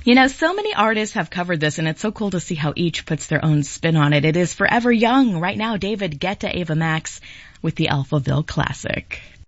You know, so many artists have covered this, and it's so cool to see how each puts their own spin on it. It is Forever Young. Right now, David Guetta, Ava Max with the Alphaville classic.